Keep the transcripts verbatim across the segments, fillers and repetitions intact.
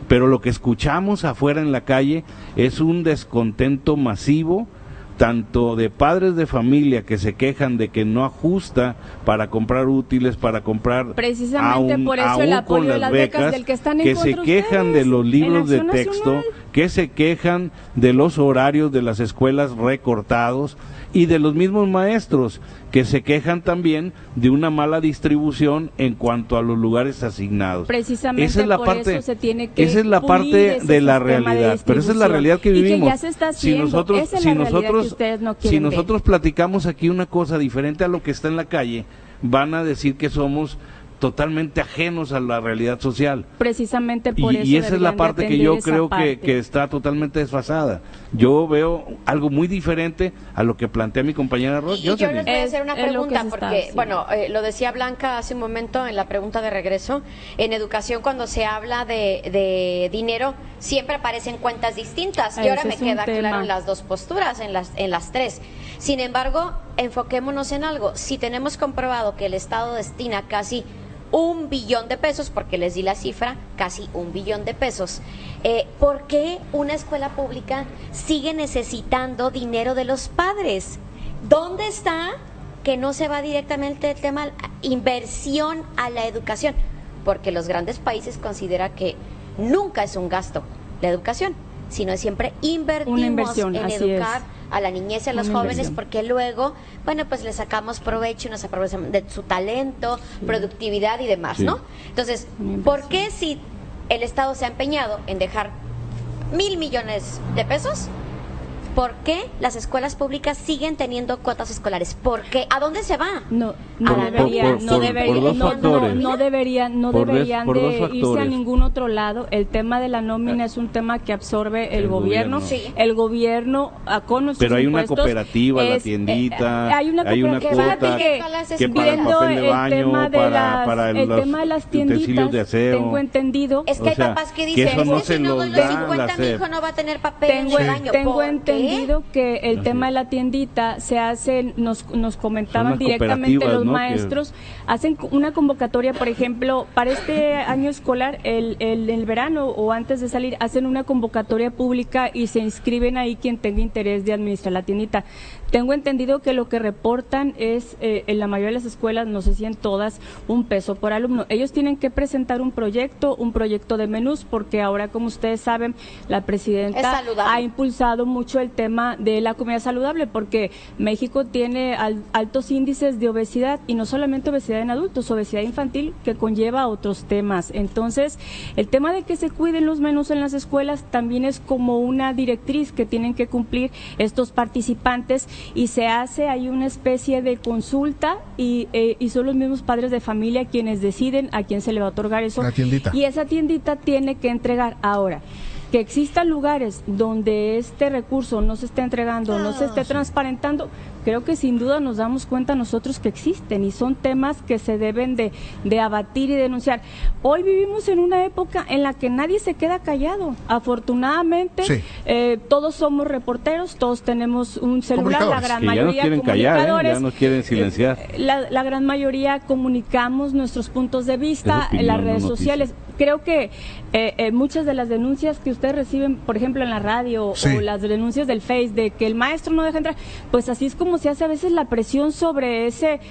pero lo que escuchamos afuera en la calle es un descontento masivo, tanto de padres de familia que se quejan de que no ajusta para comprar útiles, para comprar precisamente aún, por eso aún el apoyo con las de las becas, becas del que están en que contra se quejan ustedes, de los libros de en Acción texto, Nacional. que se quejan de los horarios de las escuelas recortados y de los mismos maestros que se quejan también de una mala distribución en cuanto a los lugares asignados. Precisamente esa es la por parte, eso se tiene que esa es la pulir parte ese de la sistema de realidad, pero esa es la realidad que y que vivimos. ya se está haciendo. Si nosotros, Esa es si la realidad nosotros, que ustedes no si quieren ver. nosotros platicamos aquí una cosa diferente a lo que está en la calle, van a decir que somos totalmente ajenos a la realidad social. Precisamente por y, eso y esa es la deberían de parte que atender yo esa creo parte. que, que está totalmente desfasada. Yo veo algo muy diferente a lo que plantea mi compañera Ros. Y yo les voy a hacer una Es- es lo que pregunta, se está porque, haciendo. bueno, eh, lo decía Blanca hace un momento en la pregunta de regreso, en educación cuando se habla de, de dinero, siempre aparecen cuentas distintas, y Ese ahora me es un queda tema. claro en las dos posturas, en las, en las tres. Sin embargo, enfoquémonos en algo. Si tenemos comprobado que el Estado destina casi un billón de pesos, porque les di la cifra, casi un billón de pesos. Eh, ¿Por qué una escuela pública sigue necesitando dinero de los padres? ¿Dónde está que no se va directamente el tema inversión a la educación? Porque los grandes países consideran que nunca es un gasto la educación, sino siempre invertimos Una inversión, en así educar es. a la niñez y a los Una jóvenes, inversión. porque luego, bueno, pues le sacamos provecho y nos aprovechamos de su talento, productividad y demás, Sí. ¿no? Entonces, Una ¿por inversión. qué si el Estado se ha empeñado en dejar mil millones de pesos? ¿Por qué las escuelas públicas siguen teniendo cuotas escolares? ¿Por qué? ¿A dónde se va? No, no Por- deberían, por- no por- deberían, por dos no, no, factores. no deberían, no Por des- deberían por dos de irse a factores. ningún otro lado. El tema de la nómina es un tema que absorbe el, El gobierno. gobierno. Sí. El gobierno ah, con nuestros Pero hay una impuestos cooperativa, la es, tiendita, eh, hay una hay una cooperativa cuota que, que que para el viendo papel de el baño, tema de para, las, para el los tema de las utensilios tienditas, de aseo. tengo entendido. Es que O hay sea, papás que que dicen, eso es no que se si no los doy los da cincuenta, la mi SEP. hijo no va a tener papel Tengo, en el baño. tengo ¿Por entendido que el Así tema es. de la tiendita se hace, nos, nos Son comentaban las directamente cooperativas, los ¿no? maestros, hacen una convocatoria, por ejemplo, para este año escolar, el, el, el verano o antes de salir, hacen una convocatoria pública y se inscriben ahí quien tenga interés de administrar la tiendita. Tengo entendido que lo que reportan es, eh, en la mayoría de las escuelas, no sé si en todas, un peso por alumno. Ellos tienen que presentar un proyecto, un proyecto de menús, porque ahora, como ustedes saben, la Es presidenta saludable. ha impulsado mucho el tema de la comida saludable, porque México tiene al- altos índices de obesidad, y no solamente obesidad en adultos, obesidad infantil, que conlleva otros temas. Entonces, el tema de que se cuiden los menús en las escuelas también es como una directriz que tienen que cumplir estos participantes, y se hace ahí una especie de consulta, y, eh, y son los mismos padres de familia quienes deciden a quién se le va a otorgar eso. La tiendita. Y esa tiendita tiene que entregar. Ahora, que existan lugares donde este recurso no se esté entregando, no se esté transparentando, creo que sin duda nos damos cuenta nosotros que existen, y son temas que se deben de, de abatir y denunciar. Hoy vivimos en una época en la que nadie se queda callado. Afortunadamente, Sí. eh, todos somos reporteros, todos tenemos un celular, la Comunicadores. gran Que ya nos mayoría quieren callar, ¿eh? comunicadores. Ya nos quieren silenciar. La, la gran mayoría comunicamos nuestros puntos de Es vista opinión, en las no redes noticia. sociales. Creo que eh, eh, muchas de las denuncias que ustedes reciben, por ejemplo, en la radio, Sí. o las denuncias del Face de que el maestro no deja entrar, pues así es como se hace a veces la presión sobre ese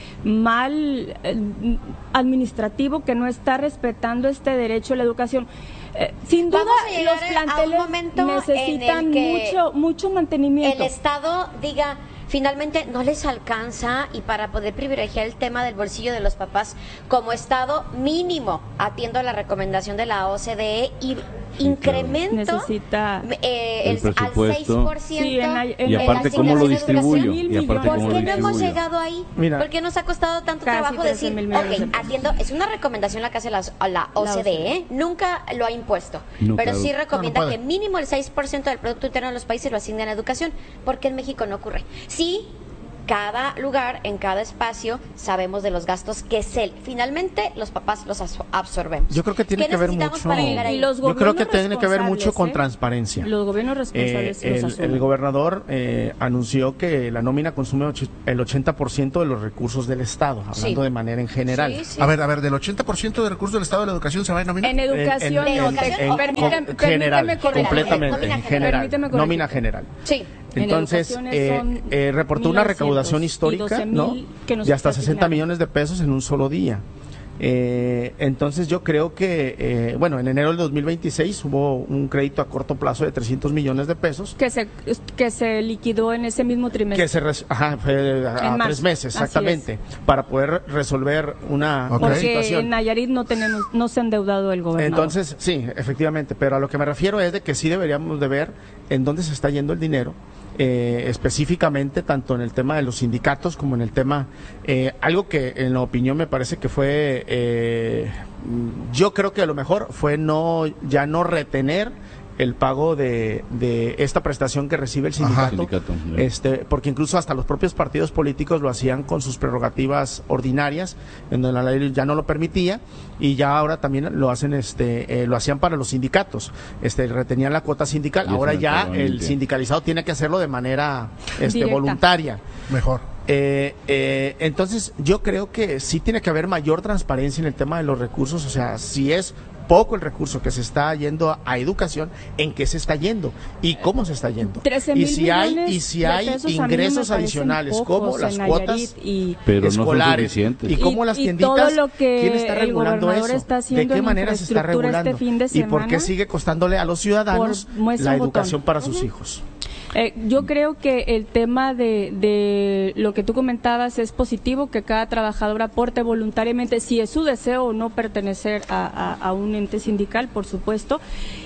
mal eh, administrativo que no está respetando este derecho a la educación. Eh, sin duda, Vamos a llegar los a un planteles momento necesitan en el que mucho, mucho mantenimiento. el Estado diga, finalmente no les alcanza, y para poder privilegiar el tema del bolsillo de los papás, como Estado mínimo atiendo a la recomendación de la O C D E y incremento Necesita eh, El el, al presupuesto. seis por ciento Sí, en la- en Y la aparte, ¿cómo lo asignación de distribuyo? educación. Y aparte, ¿Por ¿cómo ¿Por lo qué no hemos distribuyo? llegado ahí? Mira. ¿Por qué nos ha costado tanto Casi trabajo trece decir, mil millones de ok, pesos. atiendo, es una recomendación la que hace la, la O C D E, ¿eh? Nunca lo ha impuesto, No, pero claro. sí recomienda No, no puede. que mínimo el seis por ciento del Producto Interno de los países lo asignen a educación, porque en México no ocurre. Sí, cada lugar, en cada espacio, sabemos de los gastos que se, finalmente los papás los absorbemos. Yo creo que tiene que ver mucho. Y los yo creo que tiene que ver mucho ¿eh? con transparencia. Los gobiernos responsables. Eh, los el, el gobernador eh, anunció que la nómina consume el ochenta por ciento de los recursos del Estado, hablando sí. de manera en general. Sí, sí. A ver, a ver, del ochenta por ciento de recursos del Estado de la educación se va a nómina. En educación, en, en, no, en, en, en, permíteme, en general, permíteme completamente, nómina en general, general. nómina general. Sí. Entonces, eh, eh, reportó una recaudación histórica, ¿no? De hasta sesenta millones de pesos en un solo día. Eh, entonces yo creo que, eh, bueno, en enero del dos mil veintiséis hubo un crédito a corto plazo de trescientos millones de pesos. Que se que se liquidó en ese mismo trimestre. Que se, res, ajá, fue a, a tres meses, exactamente, para poder resolver una, okay. una situación. Porque en Nayarit no tenemos, no se ha endeudado el gobernador. Entonces, sí, efectivamente, pero a lo que me refiero es de que sí deberíamos de ver en dónde se está yendo el dinero. Eh, específicamente tanto en el tema de los sindicatos como en el tema eh, algo que en la opinión me parece que fue eh, yo creo que a lo mejor fue no ya no retener el pago de, de esta prestación que recibe el sindicato, sindicato este, porque incluso hasta los propios partidos políticos lo hacían con sus prerrogativas ordinarias, en donde la ley ya no lo permitía, y ya ahora también lo hacen, este, eh, lo hacían para los sindicatos, este, retenían la cuota sindical, y ahora ya el sindicalizado tiene que hacerlo de manera este, voluntaria. Mejor. Eh, eh, entonces yo creo que sí tiene que haber mayor transparencia en el tema de los recursos, o sea, si es poco el recurso que se está yendo a, a educación, en qué se está yendo y cómo se está yendo. Y si hay y si hay ingresos adicionales como las cuotas y pero escolares no y como las tienditas, ¿quién está regulando eso? Está ¿De qué manera se está regulando? Este fin de ¿Y por qué sigue costándole a los ciudadanos la educación para sus uh-huh. hijos? Eh, yo creo que el tema de, de lo que tú comentabas es positivo, que cada trabajador aporte voluntariamente, si es su deseo o no pertenecer a, a, a un ente sindical, por supuesto.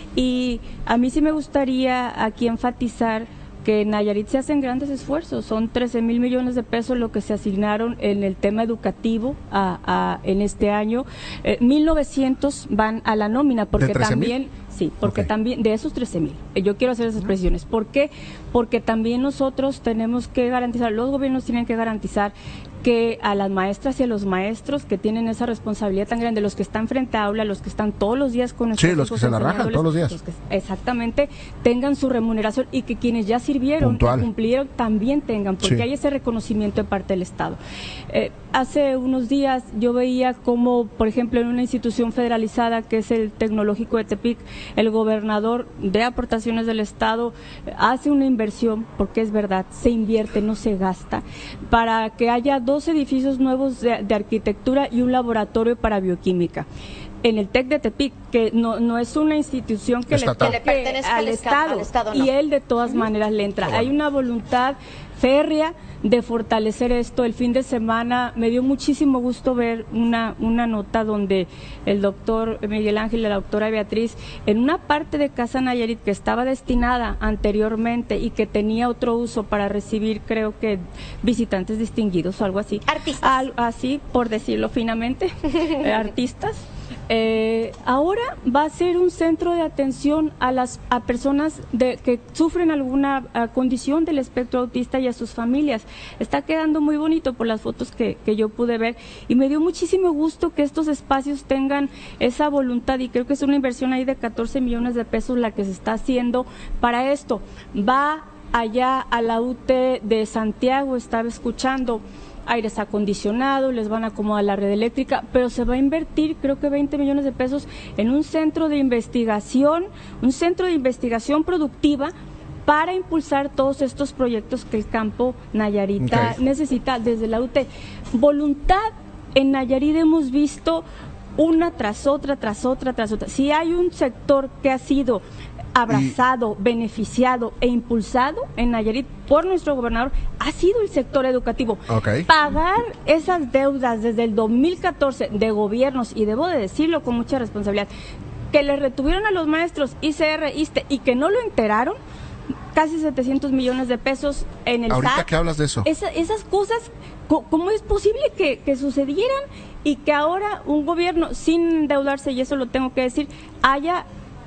Y a mí sí me gustaría aquí enfatizar que en Nayarit se hacen grandes esfuerzos, son trece mil millones de pesos lo que se asignaron en el tema educativo a, a, en este año, eh, mil novecientos van a la nómina, porque también, sí, porque okay. también, de esos trece mil, yo quiero hacer esas precisiones, ¿por qué? Porque también nosotros tenemos que garantizar, los gobiernos tienen que garantizar que a las maestras y a los maestros que tienen esa responsabilidad tan grande, los que están frente a aula, los que están todos los días con nuestros sí, los que se la rajan todos los días, los que, exactamente, tengan su remuneración y que quienes ya sirvieron Puntual. y cumplieron también tengan, porque sí. hay ese reconocimiento de parte del Estado. Eh, hace unos días yo veía como, por ejemplo, en una institución federalizada que es el Tecnológico de Tepic, el gobernador de aportaciones del Estado hace una inversión, porque es verdad, se invierte, no se gasta, para que haya dos dos edificios nuevos de, de arquitectura y un laboratorio para bioquímica en el TEC de Tepic, que no, no es una institución que Estatal. le, le pertenece al, al Estado, al Estado no. Y él de todas uh-huh. maneras le entra. Bueno. Hay una voluntad férrea de fortalecer esto. El fin de semana me dio muchísimo gusto ver una, una nota donde el doctor Miguel Ángel y la doctora Beatriz, en una parte de Casa Nayarit que estaba destinada anteriormente y que tenía otro uso para recibir, creo que visitantes distinguidos o algo así. Artistas. Al, así, por decirlo finamente, artistas. Eh, ahora va a ser un centro de atención a las a personas de, que sufren alguna a, condición del espectro autista y a sus familias. Está quedando muy bonito por las fotos que, que yo pude ver y me dio muchísimo gusto que estos espacios tengan esa voluntad y creo que es una inversión ahí de catorce millones de pesos la que se está haciendo para esto. Va allá a la U T de Santiago, estaba escuchando, aires acondicionados, les van a acomodar la red eléctrica, pero se va a invertir creo que veinte millones de pesos en un centro de investigación, un centro de investigación productiva para impulsar todos estos proyectos que el campo Nayarita okay. necesita desde la U T. Voluntad en Nayarit hemos visto una tras otra, tras otra, tras otra. Si hay un sector que ha sido abrazado, y... beneficiado e impulsado en Nayarit por nuestro gobernador, ha sido el sector educativo. Okay. Pagar esas deudas desde el dos mil catorce de gobiernos, y debo de decirlo con mucha responsabilidad, que le retuvieron a los maestros I C R, ISSSTE y que no lo enteraron, casi setecientos millones de pesos en el Ahorita S A T. que hablas de eso. Esa, esas cosas, ¿cómo es posible que, que sucedieran y que ahora un gobierno sin endeudarse, y eso lo tengo que decir, haya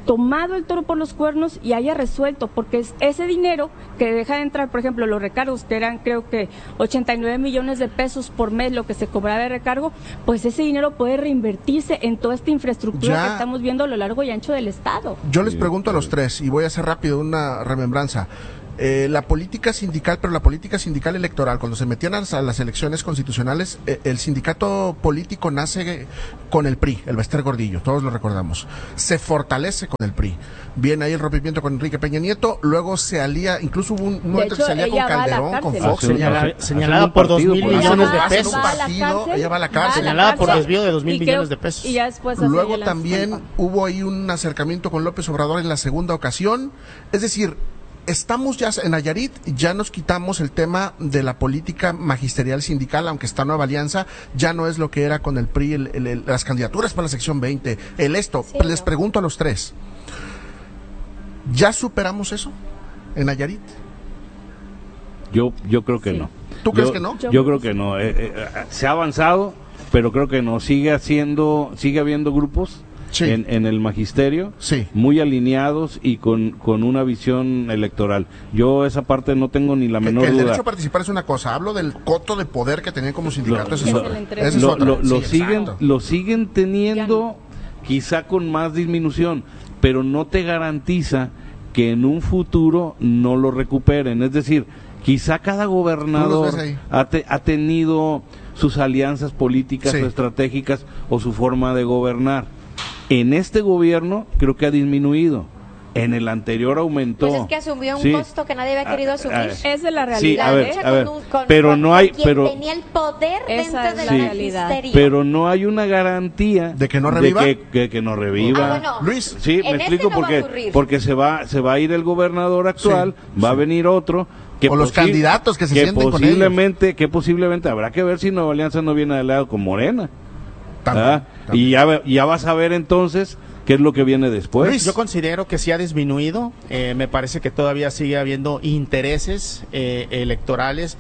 tomado el toro por los cuernos y haya resuelto, porque es ese dinero que deja de entrar, por ejemplo, los recargos, que eran creo que ochenta y nueve millones de pesos por mes lo que se cobraba de recargo, pues ese dinero puede reinvertirse en toda esta infraestructura Ya. que estamos viendo a lo largo y ancho del Estado. Yo les pregunto a los tres, y voy a hacer rápido una remembranza. Eh, la política sindical, pero la política sindical electoral, cuando se metían a, a las elecciones constitucionales, eh, el sindicato político nace con el P R I, el Bester Gordillo, todos lo recordamos. Se fortalece con el P R I. Viene ahí el rompimiento con Enrique Peña Nieto, luego se alía, incluso hubo un, un momento hecho, que se alía con ella va a la Calderón, con cárcel. Fox. Hace un- Señala- hace- señalada hace un por dos partido mil político. millones de Va a hacer un pesos. Va a la partido, cárcel, ella va a la va cárcel. Señalada por cárcel, desvío de dos mil y millones creo- de pesos. Y ya después hace Luego ya también las- hubo ahí un acercamiento con López Obrador en la segunda ocasión. Es decir, estamos ya en Nayarit, ya nos quitamos el tema de la política magisterial sindical, aunque está Nueva Alianza, ya no es lo que era con el P R I, el, el, el, las candidaturas para la sección veinte, el esto. Sí, Les no. pregunto a los tres, ¿ya superamos eso en Nayarit? Yo, yo creo que Sí. no. ¿Tú crees Yo- que no? Yo, Yo creo creo que no. Eh, eh, eh, se ha avanzado, pero creo que no. Sigue haciendo, sigue habiendo grupos Sí. en, en el magisterio Sí. muy alineados y con, con una visión electoral. Yo esa parte no tengo ni la Que- menor que el duda. derecho a participar es una cosa, hablo del coto de poder que tenían como sindicato, Lo- esa es lo- otra. el entrega. Esa es lo, otra. lo- lo Sí, siguen exacto. lo siguen teniendo, Ya quizá con más disminución, pero no te garantiza que en un futuro no lo recuperen. Es decir, quizá cada gobernador ves ahí? ha, te- ha tenido sus alianzas políticas Sí. o estratégicas o su forma de gobernar. En este gobierno creo que ha disminuido. En el anterior aumentó. Pues es que asumió un Sí. costo que nadie había querido Ah, asumir. ah, Esa es la La realidad. a ver, lucha ¿eh? a ver, con un- con- pero con- no con hay- quien pero- tenía el poder Esa dentro es del la realidad. magisterio. Pero no hay una garantía ¿De que no reviva? que, que- que no reviva. Ah, bueno. Luis, Sí, En me este explico no va a porque ocurrir. porque se va se va a ir el gobernador actual, Sí, va a sí. venir otro que O los candidatos que se sienten con posiblemente que posiblemente habrá que ver si Nueva Alianza no viene aliado con Morena. También, ¿verdad? también. Y ya ve- ya vas a ver entonces qué es lo que viene después. Luis. Yo considero que sí ha disminuido. Eh, me parece que todavía sigue habiendo intereses eh, electorales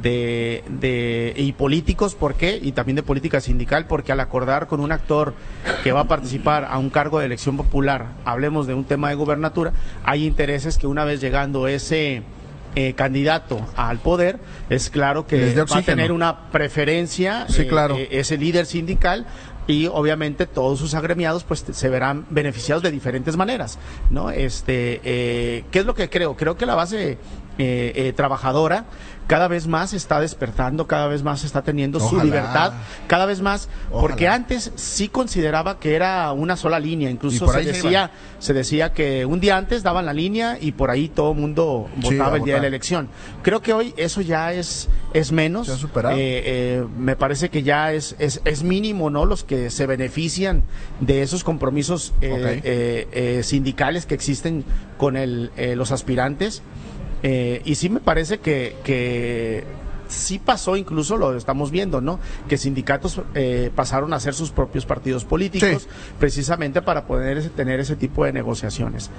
de, de y políticos, ¿por qué? Y también de política sindical, porque al acordar con un actor que va a participar a un cargo de elección popular, hablemos de un tema de gobernatura, hay intereses que una vez llegando ese eh, candidato al poder, es claro que Les dé va a oxígeno. tener una preferencia Sí, eh, claro. eh, ese líder sindical, y obviamente todos sus agremiados pues se verán beneficiados de diferentes maneras, ¿no? Este, eh, ¿qué es lo que creo? Creo que la base eh, eh, trabajadora cada vez más está despertando, cada vez más está teniendo su Ojalá. libertad, cada vez más, porque Ojalá. antes sí consideraba que era una sola línea, Y incluso por se ahí se decía, se decía que un día antes daban la línea y por ahí todo el mundo Sí, votaba a el día de votar. la elección. Creo que hoy eso ya es, es menos. Se ha superado. Eh, eh, me parece que ya es, es, es mínimo, ¿no? Los que se benefician de esos compromisos eh, Ok. eh, eh, sindicales que existen con el, eh, los aspirantes. Eh, y sí me parece que, que sí pasó, incluso lo estamos viendo, ¿no? Que sindicatos eh, pasaron a hacer sus propios partidos políticos, Sí. precisamente para poder ese- tener ese tipo de negociaciones.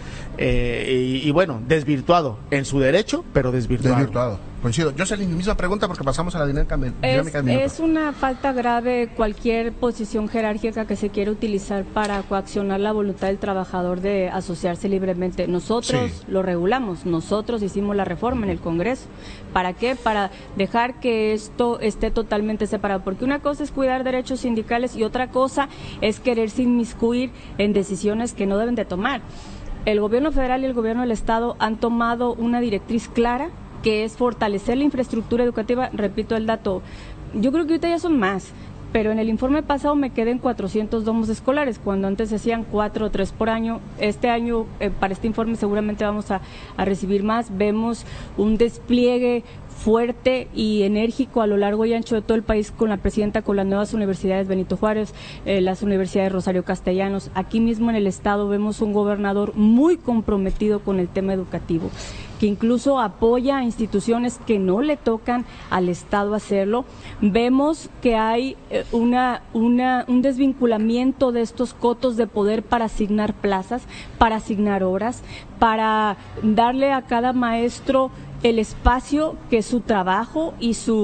Eh, y, y bueno, desvirtuado en su derecho, pero desvirtuado. Desvirtuado. Coincido. Yo sé la misma pregunta porque pasamos a la dinámica, Es, dinámica del minuto. es una falta grave cualquier posición jerárquica que se quiera utilizar para coaccionar la voluntad del trabajador de asociarse libremente. Nosotros Sí. lo regulamos, nosotros hicimos la reforma en el Congreso. ¿Para qué? Para dejar que esto esté totalmente separado. Porque una cosa es cuidar derechos sindicales y otra cosa es quererse inmiscuir en decisiones que no deben de tomar. El gobierno federal y el gobierno del estado han tomado una directriz clara, que es fortalecer la infraestructura educativa. Repito el dato, yo creo que ahorita ya son más, pero en el informe pasado me quedé en cuatrocientos domos escolares, cuando antes se hacían cuatro o tres por año. Este año, eh, para este informe seguramente vamos a, a recibir más. Vemos un despliegue fuerte y enérgico a lo largo y ancho de todo el país con la presidenta, con las nuevas universidades Benito Juárez, eh, las universidades Rosario Castellanos. Aquí mismo en el estado vemos un gobernador muy comprometido con el tema educativo, que incluso apoya a instituciones que no le tocan al Estado hacerlo. Vemos que hay eh, una, una, un desvinculamiento de estos cotos de poder para asignar plazas, para asignar horas, para darle a cada maestro el espacio que su trabajo y su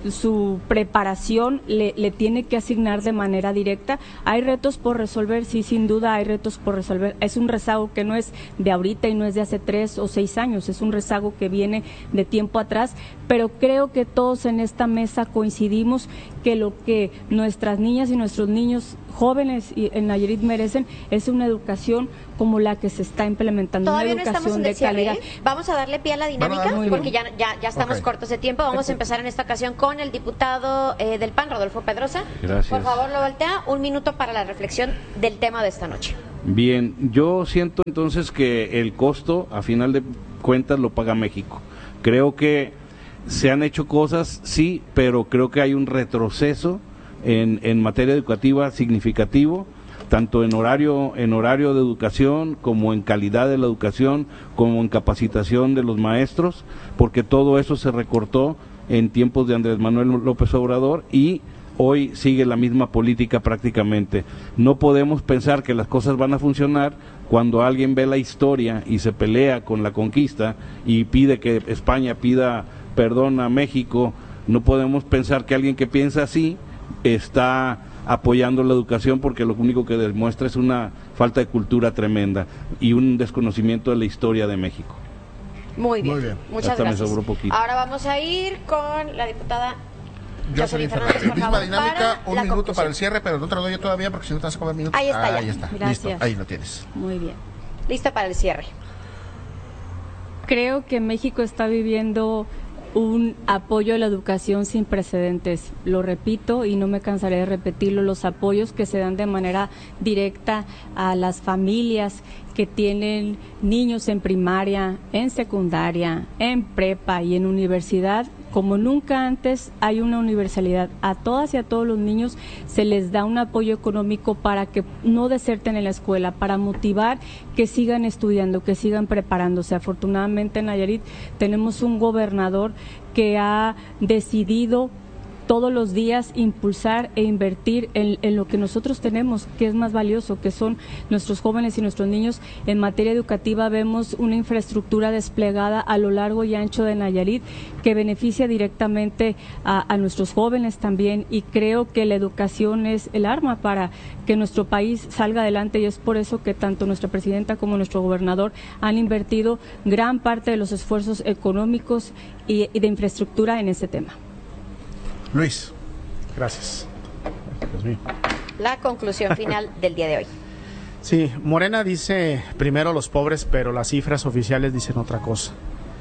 su preparación le, le tiene que asignar de manera directa. Hay retos por resolver, sí, sin duda hay retos por resolver. Es un rezago que no es de ahorita y no es de hace tres o seis años, es un rezago que viene de tiempo atrás, pero creo que todos en esta mesa coincidimos que lo que nuestras niñas y nuestros niños jóvenes en Nayarit merecen es una educación como la que se está implementando, Todavía una no estamos educación en de el cierre, calidad. ¿eh? Vamos a darle pie a la dinámica Bueno, porque ya, ya, ya estamos okay. cortos de tiempo. Vamos a empezar en esta ocasión con el diputado eh, del P A N, Rodolfo Pedrosa. Gracias. Por favor, lo voltea. Un minuto para la reflexión del tema de esta noche. Bien, yo siento entonces que el costo, a final de cuentas, lo paga México. Creo que se han hecho cosas, sí, pero creo que hay un retroceso en, en materia educativa significativo, tanto en horario, en horario de educación, como en calidad de la educación, como en capacitación de los maestros, porque todo eso se recortó en tiempos de Andrés Manuel López Obrador y hoy sigue la misma política prácticamente. No podemos pensar que las cosas van a funcionar cuando alguien ve la historia y se pelea con la conquista y pide que España pida perdón a México. No podemos pensar que alguien que piensa así está apoyando la educación, porque lo único que demuestra es una falta de cultura tremenda y un desconocimiento de la historia de México. Muy bien, Muy bien. muchas Hasta me gracias. sobró poquito. Ahora vamos a ir con la diputada Jocelyn Fernández, Fernández. por Misma favor, dinámica, para un la minuto conclusión. para el cierre, pero no te lo doy yo todavía porque si no te vas a comer minutos. Ahí está ya. Ahí está, Gracias. listo, ahí lo tienes. Muy bien. Lista para el cierre. Creo que México está viviendo un apoyo a la educación sin precedentes. Lo repito y no me cansaré de repetirlo, los apoyos que se dan de manera directa a las familias que tienen niños en primaria, en secundaria, en prepa y en universidad, como nunca antes hay una universalidad. A todas y a todos los niños se les da un apoyo económico para que no deserten en la escuela, para motivar que sigan estudiando, que sigan preparándose. Afortunadamente en Nayarit tenemos un gobernador que ha decidido todos los días impulsar e invertir en, en lo que nosotros tenemos, que es más valioso, que son nuestros jóvenes y nuestros niños. En materia educativa vemos una infraestructura desplegada a lo largo y ancho de Nayarit que beneficia directamente a, a nuestros jóvenes también, y creo que la educación es el arma para que nuestro país salga adelante, y es por eso que tanto nuestra presidenta como nuestro gobernador han invertido gran parte de los esfuerzos económicos y, y de infraestructura en ese tema. Luis. Gracias. Dios mío. La conclusión final del día de hoy. Sí, Morena dice primero los pobres, pero las cifras oficiales dicen otra cosa.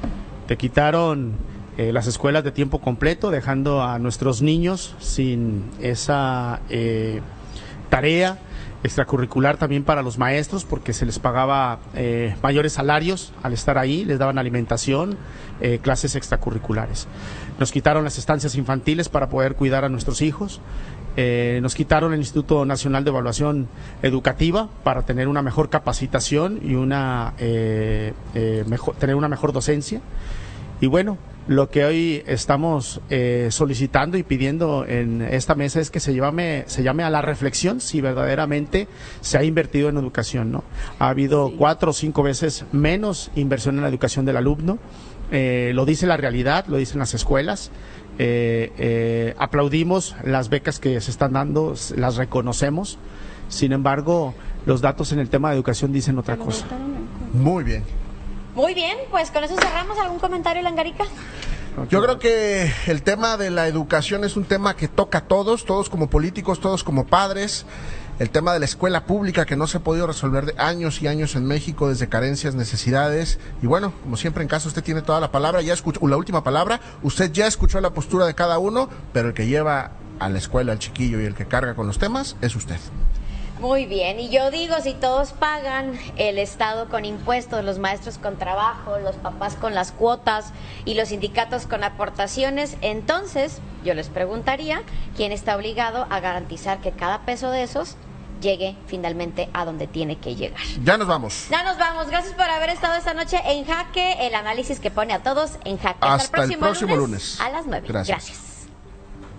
Te quitaron eh, las escuelas de tiempo completo, dejando a nuestros niños sin esa eh, tarea extracurricular también para los maestros, porque se les pagaba eh, mayores salarios al estar ahí, les daban alimentación, eh, clases extracurriculares. Nos quitaron las estancias infantiles para poder cuidar a nuestros hijos. Eh, nos quitaron el Instituto Nacional de Evaluación Educativa para tener una mejor capacitación y una eh, eh, mejor, tener una mejor docencia. Y bueno, lo que hoy estamos eh, solicitando y pidiendo en esta mesa es que se llame, se llame a la reflexión si verdaderamente se ha invertido en educación, ¿no? Ha habido sí. cuatro o cinco veces menos inversión en la educación del alumno. Eh, lo dice la realidad, lo dicen las escuelas. Eh, eh, aplaudimos las becas que se están dando, las reconocemos. Sin embargo, los datos en el tema de educación dicen otra cosa. Muy bien. Muy bien, pues con eso cerramos. ¿Algún comentario, Langarica? Yo creo que el tema de la educación es un tema que toca a todos, todos como políticos, todos como padres. El tema de la escuela pública que no se ha podido resolver de años y años en México, desde carencias, necesidades. Y bueno, como siempre en casa, usted tiene toda la palabra, ya escuchó la última palabra, usted ya escuchó la postura de cada uno, pero el que lleva a la escuela al chiquillo y el que carga con los temas es usted. Muy bien, y yo digo, si todos pagan, el Estado con impuestos, los maestros con trabajo, los papás con las cuotas y los sindicatos con aportaciones, entonces yo les preguntaría, ¿quién está obligado a garantizar que cada peso de esos llegue finalmente a donde tiene que llegar? Ya nos vamos. Ya nos vamos, gracias por haber estado esta noche en Jaque, el análisis que pone a todos en jaque. Hasta, Hasta el próximo, el próximo lunes, lunes a las nueve. Gracias. Gracias.